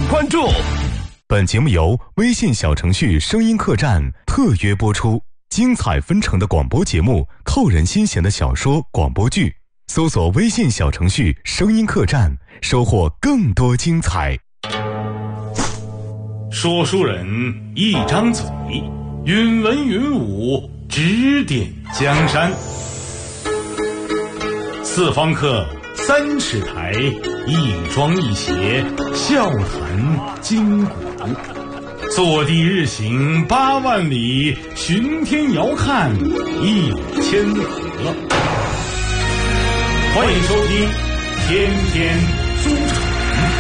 关注。本节目由微信小程序声音客栈特约播出，精彩纷呈的广播节目，扣人心弦的小说广播剧，搜索微信小程序声音客栈，收获更多精彩。 说书人一张嘴，云文云武，指点江山。四方客3尺台，一庄一谐，笑谈今古。坐地日行8万里，巡天遥看1000河。欢迎收听天天书场。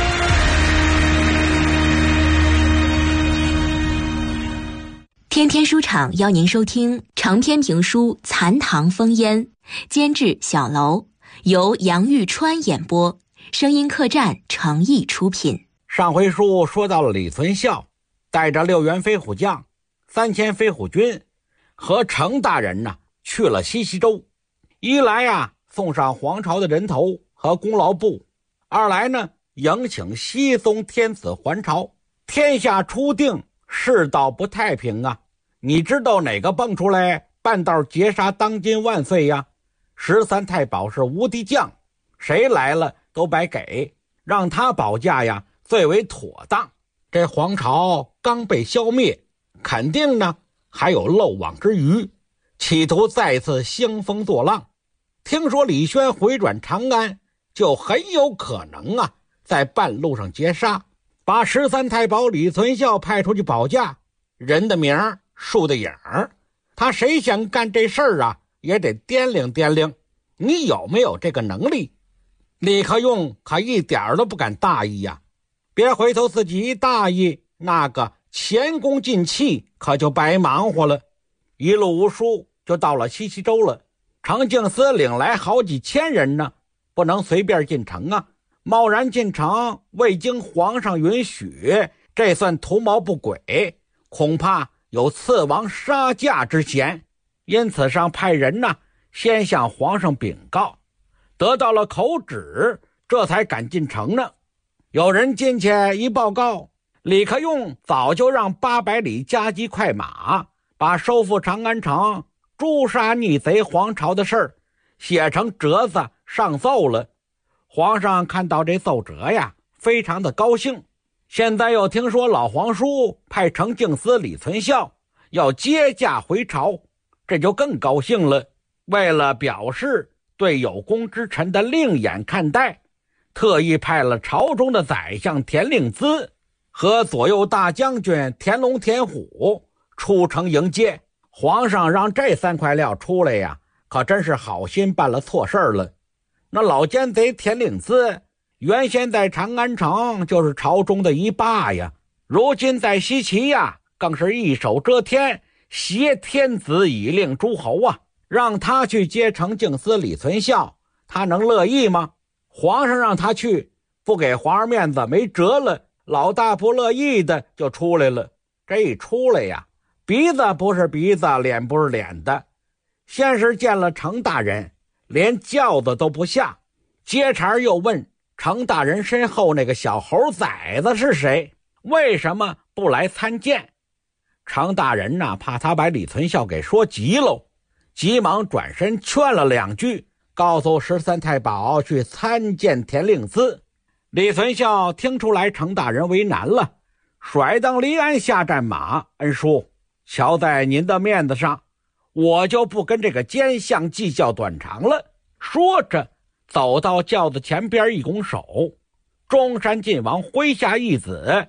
天天书场邀您收听长篇评书《残唐风烟》，监制小楼，由杨玉川演播，声音客栈诚意出品。 上回书说到了李存孝带着6员飞虎将、3000飞虎军和程大人去了西溪州，一来送上皇朝的人头和功劳簿，二来迎请熹宗天子还朝。天下初定，世道不太平你知道哪个蹦出来半道截杀当今万岁呀？13太保是无敌将，谁来了都白给，让他保驾最为妥当。这皇朝刚被消灭，肯定还有漏网之鱼，企图再次兴风作浪。听说李轩回转长安，就很有可能在半路上截杀，把13太保李存孝派出去保驾，人的名儿树的影儿，他谁想干这事儿也得掂量掂量，你有没有这个能力？李克用可一点都不敢大意别回头自己一大意，那个前功尽弃，可就白忙活了。一路无书，就到了西溪州了。程敬思领来好几千人不能随便进城贸然进城，未经皇上允许，这算图谋不轨，恐怕有刺王杀驾之嫌。因此上派人先向皇上禀告，得到了口旨，这才敢进城呢。有人进去一报告，李克用早就让800里加急快马把收复长安城、诛杀逆贼皇朝的事儿写成折子上奏了。皇上看到这奏折非常的高兴，现在又听说老皇叔派程敬思、李存孝要接驾回朝，这就更高兴了。为了表示对有功之臣的另眼看待，特意派了朝中的宰相田令孜和左右大将军田龙、田虎出城迎接。皇上让这3块料出来可真是好心办了错事了。那老奸贼田令孜原先在长安城就是朝中的一霸如今在西岐更是一手遮天，挟天子以令诸侯让他去接程敬思、李存孝，他能乐意吗？皇上让他去，不给皇上面子没辙了，老大不乐意的就出来了。这一出来鼻子不是鼻子，脸不是脸的。先是见了程大人，连轿子都不下，接茬又问程大人身后那个小猴崽子是谁，为什么不来参见？程大人怕他把李存孝给说急喽，急忙转身劝了2句，告诉13太保去参见田令孜。李存孝听出来程大人为难了，甩当离鞍下战马，恩叔，瞧在您的面子上，我就不跟这个奸相计较短长了。说着走到轿子前边一拱手，中山靖王麾下一子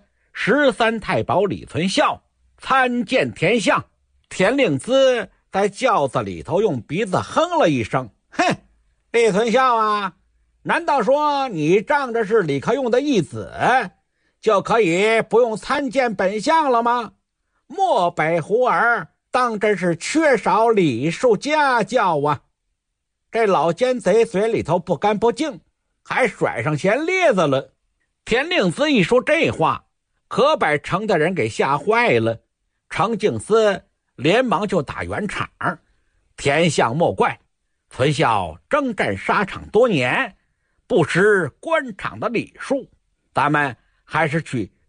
13太保李存孝参见田相。田令孜在轿子里头用鼻子哼了一声，哼，李存孝难道说你仗着是李克用的义子，就可以不用参见本相了吗？漠北胡儿，当真是缺少礼数家教这老奸贼嘴里头不干不净，还甩上弦咧子了。田令孜一说这话，可把程大人给吓坏了。程敬思连忙就打圆场，田相莫怪，存孝征战沙场多年，不识官场的礼数，咱们还是去